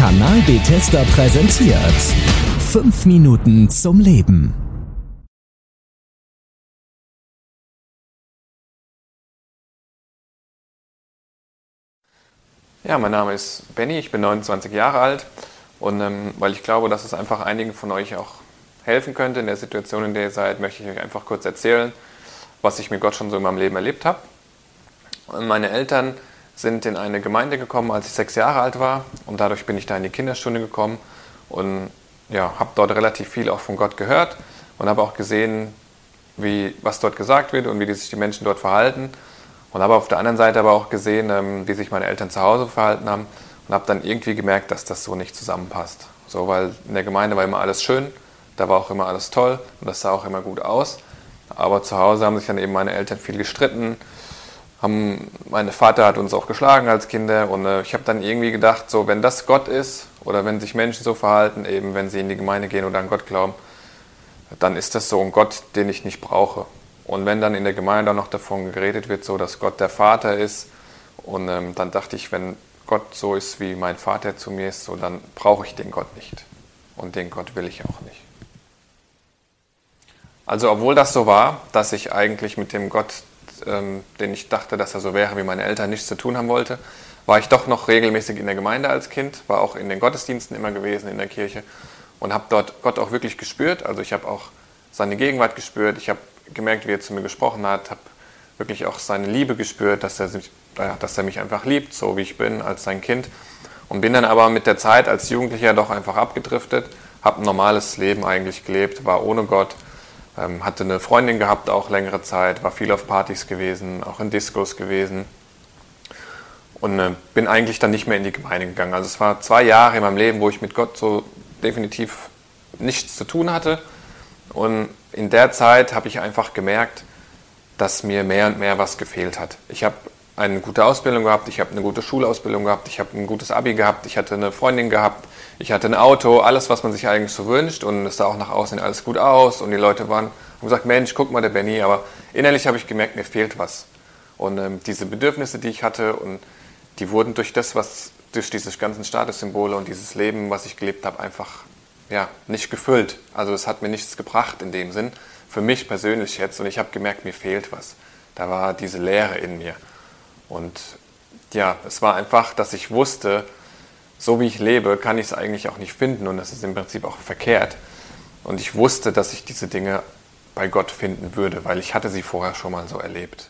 Kanal Bethesda präsentiert 5 Minuten zum Leben. Ja, mein Name ist Benny, ich bin 29 Jahre alt und weil ich glaube, dass es einfach einigen von euch auch helfen könnte in der Situation, in der ihr seid, möchte ich euch einfach kurz erzählen, was ich mit Gott schon so in meinem Leben erlebt habe. Und meine Eltern sind in eine Gemeinde gekommen, als ich 6 Jahre alt war, und dadurch bin ich da in die Kinderstunde gekommen und ja, habe dort relativ viel auch von Gott gehört und habe auch gesehen, was dort gesagt wird und wie sich die Menschen dort verhalten. Und habe auf der anderen Seite aber auch gesehen, wie sich meine Eltern zu Hause verhalten haben und habe dann irgendwie gemerkt, dass das so nicht zusammenpasst. So, weil in der Gemeinde war immer alles schön, da war auch immer alles toll und das sah auch immer gut aus. Aber zu Hause haben sich dann eben meine Eltern viel gestritten. Mein Vater hat uns auch geschlagen als Kinder und ich habe dann irgendwie gedacht, so, wenn das Gott ist oder wenn sich Menschen so verhalten, eben wenn sie in die Gemeinde gehen oder an Gott glauben, dann ist das so ein Gott, den ich nicht brauche. Und wenn dann in der Gemeinde auch noch davon geredet wird, so dass Gott der Vater ist, und dann dachte ich, wenn Gott so ist, wie mein Vater zu mir ist, so, dann brauche ich den Gott nicht. Und den Gott will ich auch nicht. Also obwohl das so war, dass ich eigentlich mit dem Gott, den ich dachte, dass er so wäre wie meine Eltern, nichts zu tun haben wollte, war ich doch noch regelmäßig in der Gemeinde als Kind, war auch in den Gottesdiensten immer gewesen in der Kirche und habe dort Gott auch wirklich gespürt. Also ich habe auch seine Gegenwart gespürt, ich habe gemerkt, wie er zu mir gesprochen hat, habe wirklich auch seine Liebe gespürt, dass er mich einfach liebt, so wie ich bin, als sein Kind. Und bin dann aber mit der Zeit als Jugendlicher doch einfach abgedriftet, habe ein normales Leben eigentlich gelebt, war ohne Gott, hatte eine Freundin gehabt auch längere Zeit, war viel auf Partys gewesen, auch in Discos gewesen und bin eigentlich dann nicht mehr in die Gemeinde gegangen. Also es war 2 Jahre in meinem Leben, wo ich mit Gott so definitiv nichts zu tun hatte. Und in der Zeit habe ich einfach gemerkt, dass mir mehr und mehr was gefehlt hat. Ich habe eine gute Ausbildung gehabt, ich habe eine gute Schulausbildung gehabt, ich habe ein gutes Abi gehabt, ich hatte eine Freundin gehabt, ich hatte ein Auto, alles, was man sich eigentlich so wünscht, und es sah auch nach außen alles gut aus und die Leute haben gesagt, Mensch, guck mal, der Benny, aber innerlich habe ich gemerkt, mir fehlt was. Und diese Bedürfnisse, die ich hatte, und die wurden durch diese ganzen Statussymbole und dieses Leben, was ich gelebt habe, einfach nicht gefüllt. Also es hat mir nichts gebracht in dem Sinn, für mich persönlich jetzt, und ich habe gemerkt, mir fehlt was. Da war diese Leere in mir. Und ja, es war einfach, dass ich wusste, so wie ich lebe, kann ich es eigentlich auch nicht finden, und das ist im Prinzip auch verkehrt. Und ich wusste, dass ich diese Dinge bei Gott finden würde, weil ich hatte sie vorher schon mal so erlebt.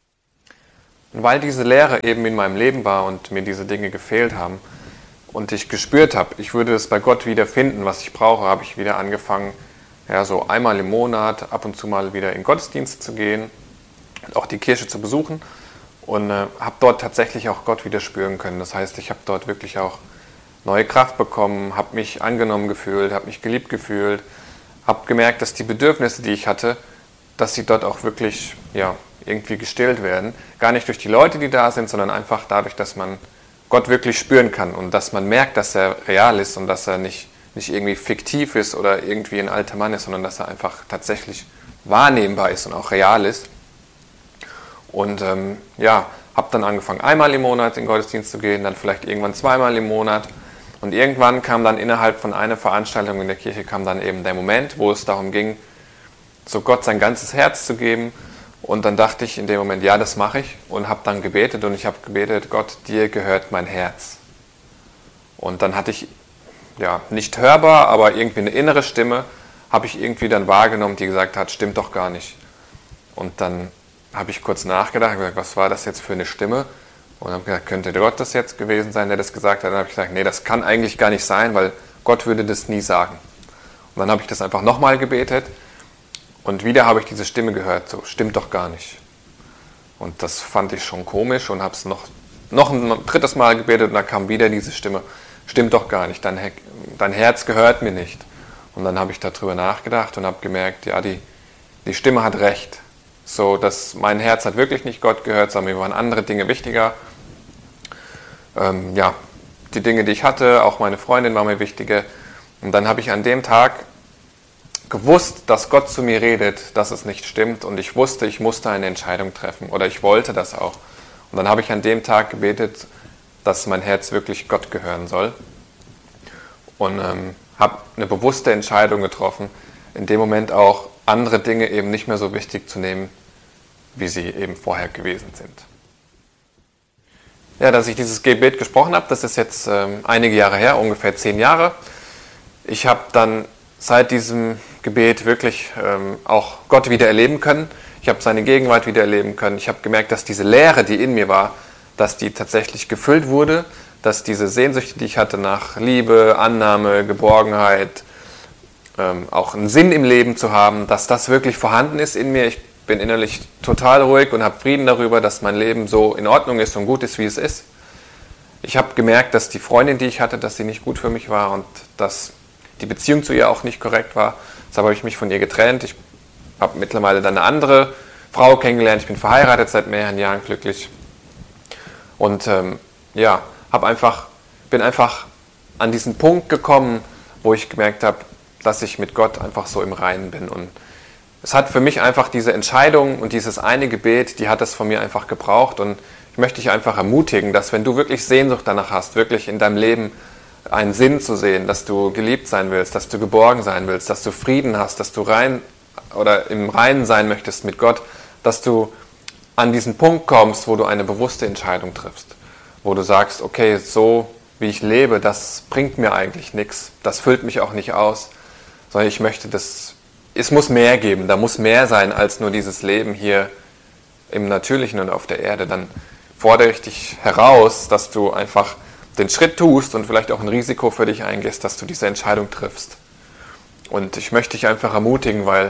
Und weil diese Leere eben in meinem Leben war und mir diese Dinge gefehlt haben, und ich gespürt habe, ich würde es bei Gott wieder finden, was ich brauche, habe ich wieder angefangen, so einmal im Monat ab und zu mal wieder in Gottesdienste zu gehen, auch die Kirche zu besuchen, und habe dort tatsächlich auch Gott wieder spüren können. Das heißt, ich habe dort wirklich auch neue Kraft bekommen, habe mich angenommen gefühlt, habe mich geliebt gefühlt, habe gemerkt, dass die Bedürfnisse, die ich hatte, dass sie dort auch wirklich irgendwie gestillt werden. Gar nicht durch die Leute, die da sind, sondern einfach dadurch, dass man Gott wirklich spüren kann und dass man merkt, dass er real ist und dass er nicht irgendwie fiktiv ist oder irgendwie ein alter Mann ist, sondern dass er einfach tatsächlich wahrnehmbar ist und auch real ist. Und habe dann angefangen, einmal im Monat in den Gottesdienst zu gehen, dann vielleicht irgendwann 2-mal im Monat. Und irgendwann kam dann innerhalb von einer Veranstaltung in der Kirche kam dann eben der Moment, wo es darum ging, so Gott sein ganzes Herz zu geben. Und dann dachte ich in dem Moment, ja, das mache ich, und habe dann gebetet, und ich habe gebetet, Gott, dir gehört mein Herz. Und dann hatte ich, nicht hörbar, aber irgendwie eine innere Stimme, habe ich irgendwie dann wahrgenommen, die gesagt hat, stimmt doch gar nicht. Und dann habe ich kurz nachgedacht, gesagt, was war das jetzt für eine Stimme? Und habe gesagt, könnte Gott das jetzt gewesen sein, der das gesagt hat? Dann habe ich gesagt, nee, das kann eigentlich gar nicht sein, weil Gott würde das nie sagen. Und dann habe ich das einfach nochmal gebetet. Und wieder habe ich diese Stimme gehört, so, stimmt doch gar nicht. Und das fand ich schon komisch und habe es noch ein 3. Mal gebetet, und dann kam wieder diese Stimme, stimmt doch gar nicht, dein Herz gehört mir nicht. Und dann habe ich darüber nachgedacht und habe gemerkt, ja, die Stimme hat recht. So, dass mein Herz hat wirklich nicht Gott gehört, sondern mir waren andere Dinge wichtiger. Die Dinge, die ich hatte, auch meine Freundin war mir wichtiger. Und dann habe ich an dem Tag gewusst, dass Gott zu mir redet, dass es nicht stimmt, und ich wusste, ich musste eine Entscheidung treffen, oder ich wollte das auch. Und dann habe ich an dem Tag gebetet, dass mein Herz wirklich Gott gehören soll. und habe eine bewusste Entscheidung getroffen, in dem Moment auch andere Dinge eben nicht mehr so wichtig zu nehmen, wie sie eben vorher gewesen sind. Ja, dass ich dieses Gebet gesprochen habe, das ist jetzt einige Jahre her, ungefähr 10 Jahre. Ich habe dann seit diesem Gebet wirklich auch Gott wieder erleben können. Ich habe seine Gegenwart wieder erleben können. Ich habe gemerkt, dass diese Leere, die in mir war, dass die tatsächlich gefüllt wurde, dass diese Sehnsüchte, die ich hatte nach Liebe, Annahme, Geborgenheit, auch einen Sinn im Leben zu haben, dass das wirklich vorhanden ist in mir. Ich bin innerlich total ruhig und habe Frieden darüber, dass mein Leben so in Ordnung ist und gut ist, wie es ist. Ich habe gemerkt, dass die Freundin, die ich hatte, dass sie nicht gut für mich war und dass die Beziehung zu ihr auch nicht korrekt war. Deshalb habe ich mich von ihr getrennt. Ich habe mittlerweile dann eine andere Frau kennengelernt. Ich bin verheiratet seit mehreren Jahren, glücklich. Und bin einfach an diesen Punkt gekommen, wo ich gemerkt habe, dass ich mit Gott einfach so im Reinen bin. Und es hat für mich einfach diese Entscheidung und dieses eine Gebet, die hat es von mir einfach gebraucht. Und ich möchte dich einfach ermutigen, dass wenn du wirklich Sehnsucht danach hast, wirklich in deinem Leben einen Sinn zu sehen, dass du geliebt sein willst, dass du geborgen sein willst, dass du Frieden hast, dass du rein oder im Reinen sein möchtest mit Gott, dass du an diesen Punkt kommst, wo du eine bewusste Entscheidung triffst, wo du sagst, okay, so wie ich lebe, das bringt mir eigentlich nichts, das füllt mich auch nicht aus, sondern ich möchte es muss mehr geben, da muss mehr sein als nur dieses Leben hier im Natürlichen und auf der Erde. Dann fordere ich dich heraus, dass du einfach den Schritt tust und vielleicht auch ein Risiko für dich eingehst, dass du diese Entscheidung triffst. Und ich möchte dich einfach ermutigen, weil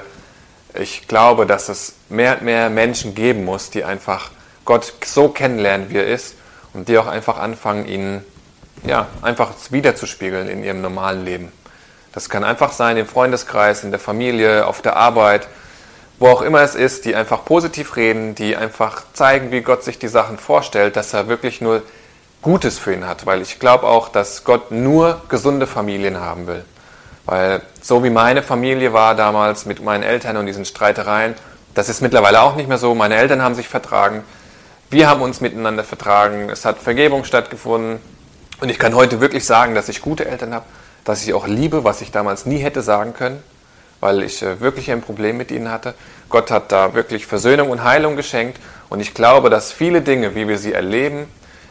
ich glaube, dass es mehr und mehr Menschen geben muss, die einfach Gott so kennenlernen, wie er ist und die auch einfach anfangen, ihn einfach wiederzuspiegeln in ihrem normalen Leben. Das kann einfach sein im Freundeskreis, in der Familie, auf der Arbeit, wo auch immer es ist, die einfach positiv reden, die einfach zeigen, wie Gott sich die Sachen vorstellt, dass er wirklich nur Gutes für ihn hat. Weil ich glaube auch, dass Gott nur gesunde Familien haben will. Weil so wie meine Familie war damals mit meinen Eltern und diesen Streitereien, das ist mittlerweile auch nicht mehr so. Meine Eltern haben sich vertragen, wir haben uns miteinander vertragen, es hat Vergebung stattgefunden. Und ich kann heute wirklich sagen, dass ich gute Eltern habe, dass ich auch liebe, was ich damals nie hätte sagen können, weil ich wirklich ein Problem mit ihnen hatte. Gott hat da wirklich Versöhnung und Heilung geschenkt und ich glaube, dass viele Dinge, wie wir sie erleben,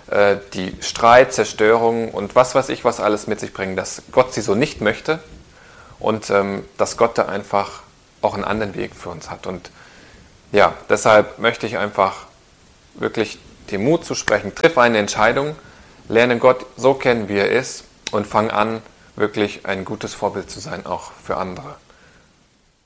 die Streit, Zerstörung und was weiß ich, was alles mit sich bringen, dass Gott sie so nicht möchte und dass Gott da einfach auch einen anderen Weg für uns hat. Und ja, deshalb möchte ich einfach wirklich den Mut zu sprechen, triff eine Entscheidung, lerne Gott so kennen, wie er ist und fang an, wirklich ein gutes Vorbild zu sein, auch für andere.